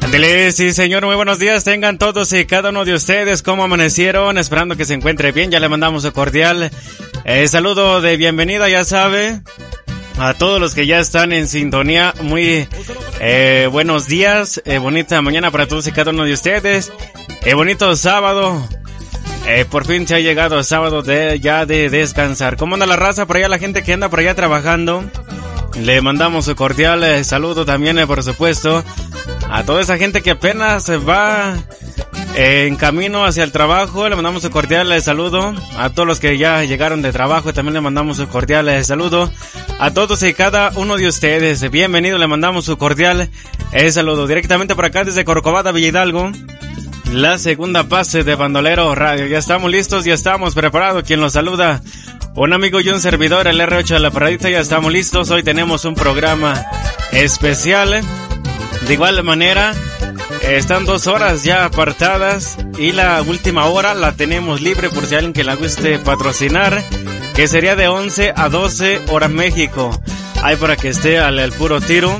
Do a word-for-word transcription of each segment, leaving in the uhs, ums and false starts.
Ándele, sí señor, muy buenos días tengan todos y cada uno de ustedes. ¿Cómo amanecieron? Esperando que se encuentre bien, ya le mandamos un cordial eh, saludo de bienvenida, ya sabe, a todos los que ya están en sintonía. Muy eh, buenos días, eh, bonita mañana para todos y cada uno de ustedes. Eh, bonito sábado. Eh, por fin se ha llegado el sábado de ya de descansar. ¿Cómo anda la raza por allá, la gente que anda por allá trabajando? Le mandamos un cordial eh, saludo también, eh, por supuesto, a toda esa gente que apenas se va eh, en camino hacia el trabajo. Le mandamos un cordial eh, saludo a todos los que ya llegaron de trabajo. También le mandamos un cordial eh, saludo a todos y cada uno de ustedes. Bienvenido, le mandamos un cordial eh, saludo directamente por acá desde Corcovado, Villa Hidalgo. La segunda fase de Bandolero Radio. Ya estamos listos, ya estamos preparados. Quien los saluda, un amigo y un servidor, el erre ocho de la Paradita. Ya estamos listos. Hoy tenemos un programa especial. De igual manera, están dos horas ya apartadas y la última hora la tenemos libre por si alguien que la guste patrocinar, que sería de once a doce hora México. Ahí para que esté al, al puro tiro.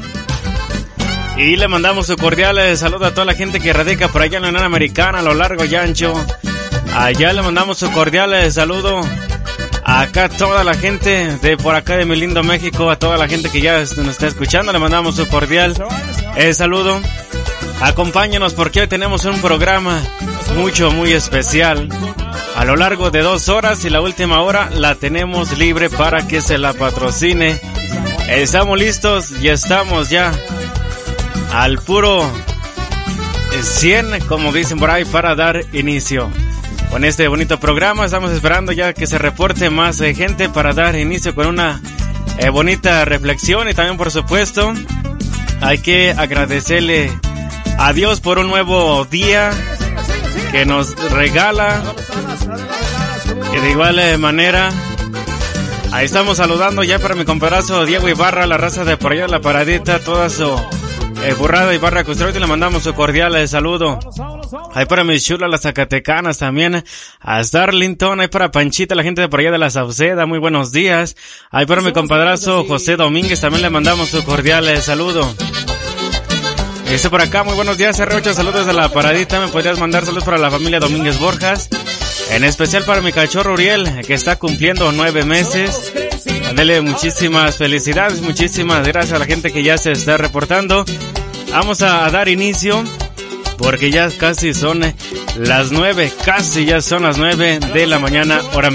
Y le mandamos un cordial saludo a toda la gente que radica por allá en la Unión Americana, a lo largo y ancho. Allá le mandamos un cordial saludo acá toda la gente de por acá de mi lindo México, a toda la gente que ya nos está escuchando, le mandamos un cordial eh, saludo. Acompáñenos porque hoy tenemos un programa mucho, muy especial. A lo largo de dos horas y la última hora la tenemos libre para que se la patrocine. Estamos listos y estamos ya al puro cien, como dicen por ahí, para dar inicio con este bonito programa. Estamos esperando ya que se reporte más eh, gente para dar inicio con una eh, bonita reflexión. Y también, por supuesto, hay que agradecerle a Dios por un nuevo día que nos regala. Y de igual eh, manera, ahí estamos saludando ya para mi compadrazo Diego Ibarra, la raza de por allá de la Paradita, toda su Eh, Burrada y Barra Costero, y le mandamos un cordial eh, saludo. Ahí para mis chulas, las zacatecanas también. A Starlington, ahí para Panchita, la gente de por allá de la Sauceda, muy buenos días. Ahí para mi compadrazo José Domínguez, también le mandamos un cordial eh, saludo. Dice por acá, muy buenos días, erre ocho, saludos de la Paradita. Me podrías mandar saludos para la familia Domínguez Borjas, en especial para mi cachorro Uriel, que está cumpliendo nueve meses. Dele muchísimas felicidades, muchísimas gracias a la gente que ya se está reportando. Vamos a, a dar inicio porque ya casi son las nueve, casi ya son las nueve de la mañana hora